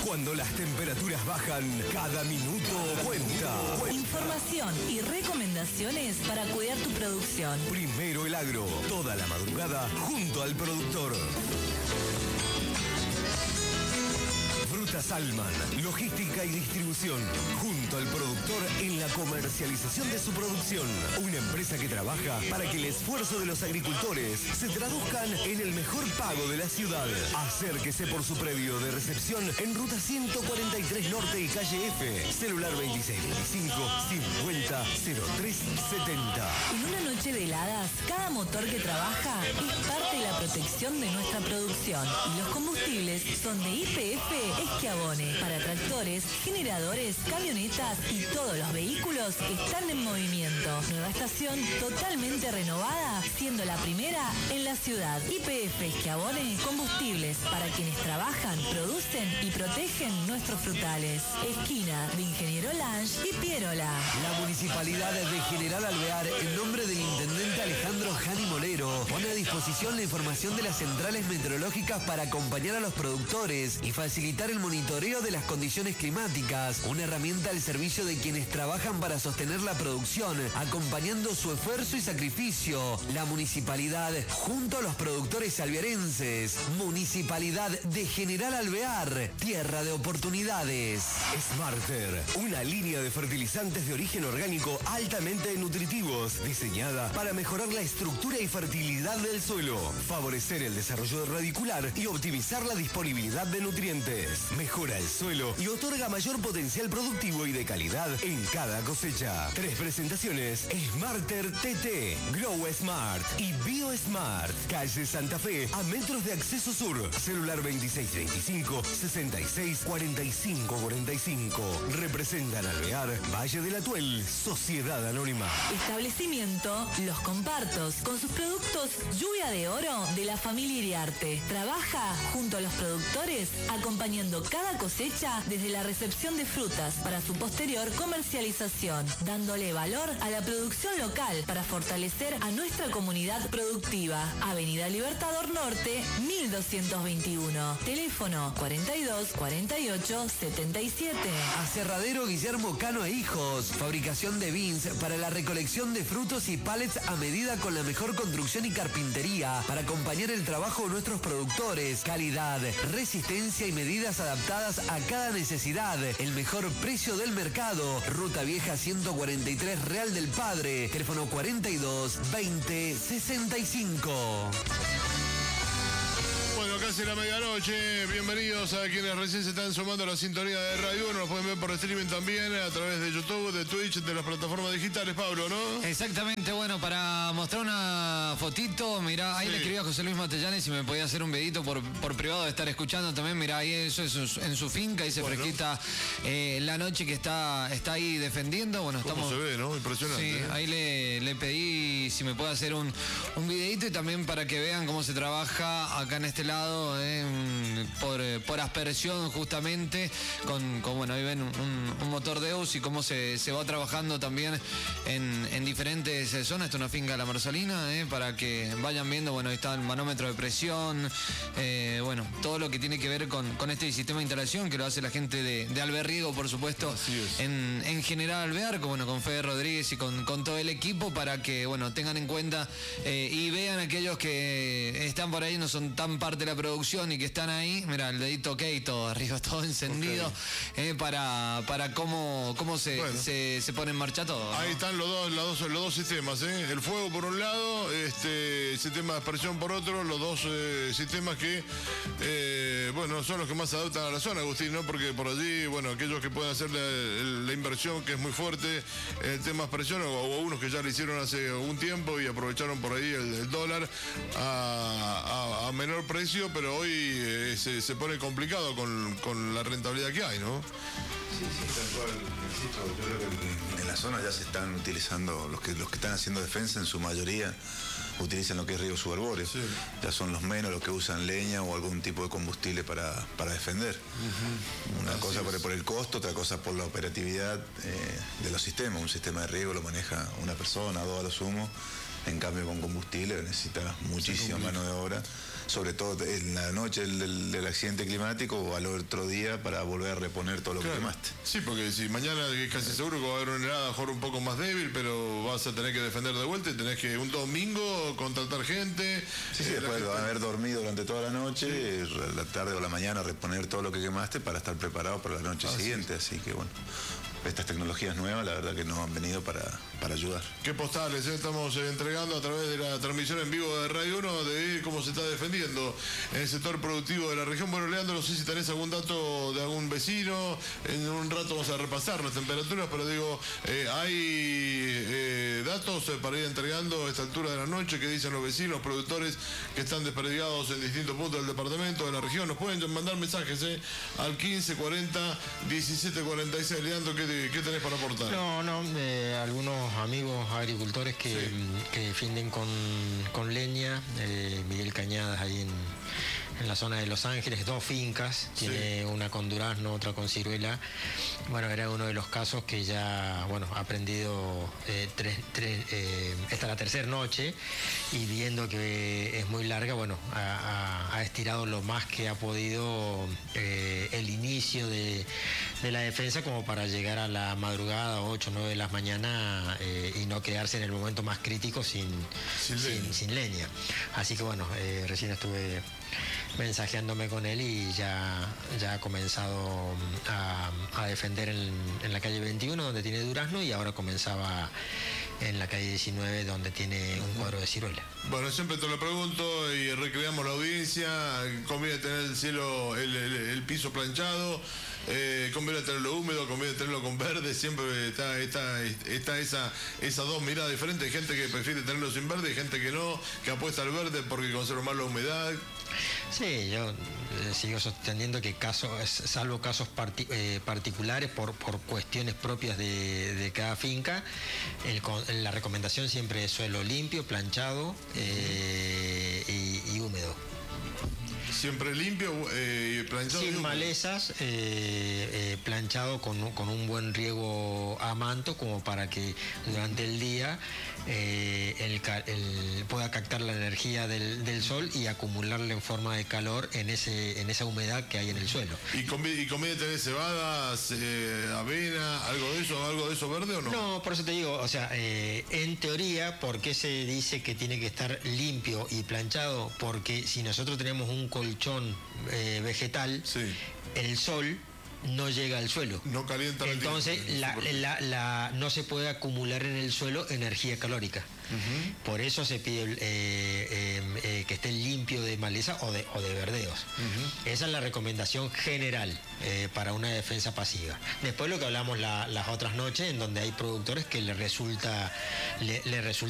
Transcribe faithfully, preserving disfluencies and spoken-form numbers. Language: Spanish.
Cuando las temperaturas bajan, cada minuto cuenta. Información y recomendaciones para cuidar tu producción. Primero el agro, toda la madrugada junto al productor. Frutas Alman, logística y distribución, junto al productor en la comercialización de su producción. Una empresa que trabaja para que el esfuerzo de los agricultores se traduzcan en el mejor pago de la ciudad. Acérquese por su predio de recepción en ruta ciento cuarenta y tres Norte y calle F. Celular veintiséis veinticinco cincuenta cero tres setenta. En una noche de heladas, cada motor que trabaja es parte de la protección de nuestra producción. Y los combustibles son de Y P F Schiavone para tractores, generadores, camionetas y todos los vehículos que están en movimiento. Nueva estación totalmente renovada, siendo la primera en la ciudad. Y P F Schiavone, combustibles para quienes trabajan, producen y protegen nuestros frutales. Esquina de Ingeniero Lange y Pierola. La Municipalidad de General Alvear, en nombre del Intendente Alejandro Jani Molero, pone a disposición la información de las centrales meteorológicas para acompañar a los productores y facilitar el monitoreo de las condiciones climáticas, una herramienta al servicio de quienes trabajan para sostener la producción, acompañando su esfuerzo y sacrificio. La Municipalidad, junto a los productores alvearenses. Municipalidad de General Alvear, tierra de oportunidades. Smarter, una línea de fertilizantes de origen orgánico altamente nutritivos, diseñada para mejorar la estructura y fertilidad del suelo, favorecer el desarrollo radicular y optimizar la disponibilidad de nutrientes. Mejora el suelo y otorga mayor potencial productivo y de calidad en cada cosecha. Tres presentaciones: Smarter T T, Grow Smart y Bio Smart. Calle Santa Fe, a metros de acceso sur. Celular veintiséis veinticinco sesenta y seis cuarenta y cinco cuarenta y cinco. Representan Alvear, Valle del Atuel, Sociedad Anónima. Establecimiento Los Compartos, con sus productos Lluvia de Oro de la familia Iriarte. Trabaja junto a los productores, acompañando cada cosecha desde la recepción de frutas para su posterior comercialización, dándole valor a la producción local para fortalecer a nuestra comunidad productiva. Avenida Libertador Norte, mil doscientos veintiuno. Teléfono cuarenta y dos cuarenta y ocho setenta y siete. Aserradero Guillermo Cano e Hijos, fabricación de bins para la recolección de frutos y pallets a medida con la mejor construcción y carpintería para acompañar el trabajo de nuestros productores. Calidad, resistencia y medidas adaptadas a cada necesidad. El mejor precio del mercado. Ruta Vieja ciento cuarenta y tres Real del Padre. Teléfono cuarenta y dos veinte sesenta y cinco. Bueno, casi la medianoche. Bienvenidos a quienes recién se están sumando a la sintonía de Radio uno. Nos pueden ver por streaming también a través de YouTube, de Twitch, de las plataformas digitales, Pablo, ¿no? Exactamente, bueno, para mostrar una fotito, mirá, ahí sí. Le escribí a José Luis Matellanes si me podía hacer un videito por, por privado de estar escuchando también. Mirá, ahí eso es en su finca, ahí se bueno. fresquita eh, la noche que está, está ahí defendiendo. Bueno, ¿cómo estamos, se ve, no? Impresionante. Sí, ¿eh? ahí le, le pedí si me puede hacer un, un videito y también para que vean cómo se trabaja acá en este lado, eh, por, por aspersión justamente, con, con bueno, ahí ven un, un motor de U S y cómo se, se va trabajando también en, en diferentes zonas. Esto es una finca de la Marcelina, eh, para que vayan viendo, bueno, ahí está el manómetro de presión, eh, bueno, todo lo que tiene que ver con, con este sistema de instalación que lo hace la gente de, de Alberriego, por supuesto, en, en General Alvear, con, bueno, con Fede Rodríguez y con, con todo el equipo, para que, bueno, tengan en cuenta eh, y vean aquellos que están por ahí, no son tan parte de la producción y que están ahí, mira, el dedito ok, todo arriba, todo encendido, okay. eh, para, para cómo, cómo se, bueno. se, se pone en marcha todo, ¿no? Ahí están los dos, los dos, los dos sistemas, ¿eh? El fuego por un lado, este sistema de aspersión por otro, los dos eh, sistemas que, eh, bueno, son los que más se adaptan a la zona, Agustín, ¿no? Porque por allí, bueno, aquellos que pueden hacer la, la inversión, que es muy fuerte, el tema de aspersión, o, o unos que ya lo hicieron hace un tiempo y aprovecharon por ahí el, el dólar a, a, a menor precio, pero hoy eh, se, se pone complicado con, con la rentabilidad que hay, ¿no? Sí, sí, tal cual, insisto, yo creo que en, en la zona ya se están utilizando, los que los que están haciendo defensa en su mayoría utilizan lo que es riego suberbóreo, sí. Ya son los menos los que usan leña o algún tipo de combustible para, para defender. Uh-huh. Una Así cosa por, por el costo, otra cosa por la operatividad eh, de los sistemas. Un sistema de riego lo maneja una persona, dos a lo sumo. En cambio, con combustible necesita muchísima mano de obra sobre todo en la noche del, del, del accidente climático o al otro día para volver a reponer todo lo claro. que quemaste. Sí, porque si mañana es casi seguro que va a haber una helada, mejor un poco más débil, pero vas a tener que defender de vuelta y tenés que un domingo contratar gente. Sí, sí, eh, después de haber dormido durante toda la noche, sí. la tarde o la mañana reponer todo lo que quemaste para estar preparado para la noche ah, siguiente, sí. así que bueno. Estas tecnologías nuevas, la verdad que nos han venido para, para ayudar. Qué postales eh? estamos eh, entregando a través de la transmisión en vivo de Radio uno de cómo se está defendiendo en el sector productivo de la región. Bueno, Leandro, no sé si tenés algún dato de algún vecino. En un rato vamos a repasar las temperaturas, pero digo, eh, hay eh, datos eh, para ir entregando a esta altura de la noche que dicen los vecinos, productores que están desperdigados en distintos puntos del departamento, de la región. Nos pueden mandar mensajes eh, al quince cuarenta diecisiete cuarenta y seis. Leandro, ¿qué ¿qué tenés para aportar? No, no, eh, algunos amigos agricultores que, sí. que defienden con, con leña, eh, Miguel Cañadas ahí en, en la zona de Los Ángeles, dos fincas, tiene sí. una con durazno, otra con ciruela. Bueno, era uno de los casos que ya, bueno, ha aprendido eh, tres, tres, eh, esta es la tercera noche y viendo que es muy larga, bueno, ha, ha, ha estirado lo más que ha podido eh, el inicio de, de la defensa como para llegar a la madrugada, ocho o nueve de la mañana eh, y no quedarse en el momento más crítico sin, sin, sin, leña. sin leña. Así que bueno, eh, recién estuve mensajeándome con él y ya, ya ha comenzado a, a defender en, en la calle veintiuno donde tiene durazno y ahora comenzaba en la calle diecinueve donde tiene un cuadro de ciruela. Bueno, siempre te lo pregunto y recreamos la audiencia. Conviene tener el cielo, el, el, el piso planchado, eh, conviene tenerlo húmedo, conviene tenerlo con verde. Siempre está, está, está esa, esas dos miradas diferentes. Hay gente que prefiere tenerlo sin verde y gente que no, que apuesta al verde porque conserva más la humedad. Sí, yo eh, sigo sosteniendo que casos, salvo casos parti, eh, particulares por, por cuestiones propias de, de cada finca, el, la recomendación siempre es suelo limpio, planchado eh, y, y húmedo. Siempre limpio, eh, planchado. Sin malezas, eh, eh, planchado con, con un buen riego a manto, como para que durante el día eh, el, el, pueda captar la energía del, del sol y acumularla en forma de calor en ese en esa humedad que hay en el suelo. ¿Y conviene, y conviene tener cebadas, eh, avena, algo de eso, algo de eso verde o no? No, por eso te digo, o sea, eh, en teoría, ¿por qué se dice que tiene que estar limpio y planchado? Porque si nosotros tenemos un colchón eh, vegetal, sí. el sol no llega al suelo. No calienta. Entonces la, la, la, no se puede acumular en el suelo energía calórica. Uh-huh. Por eso se pide eh, eh, eh, que esté limpio de maleza o de, o de verdeos. Uh-huh. Esa es la recomendación general eh, para una defensa pasiva. Después lo que hablamos la, las otras noches, en donde hay productores que le resulta, le, le resulta